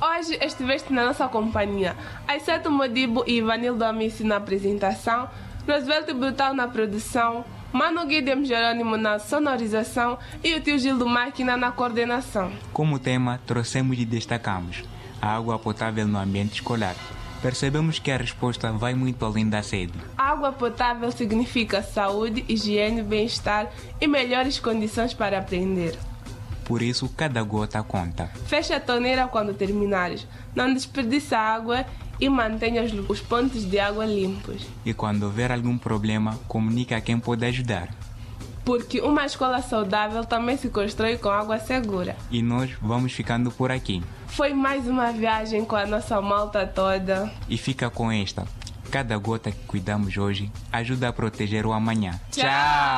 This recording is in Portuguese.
Hoje estiveste na nossa companhia. Aiceto Modibo e Ivanildo Amici na apresentação, Roosevelt Brutal na produção, Mano Guilherme Jerônimo na sonorização e o tio Gildo Máquina na coordenação. Como tema, trouxemos e destacamos a água potável no ambiente escolar. Percebemos que a resposta vai muito além da sede. Água potável significa saúde, higiene, bem-estar e melhores condições para aprender. Por isso, cada gota conta. Fecha a torneira quando terminares. Não desperdiça água e mantenha os pontos de água limpos. E quando houver algum problema, comunica a quem pode ajudar. Porque uma escola saudável também se constrói com água segura. E nós vamos ficando por aqui. Foi mais uma viagem com a nossa malta toda. E fica com esta. Cada gota que cuidamos hoje ajuda a proteger o amanhã. Tchau!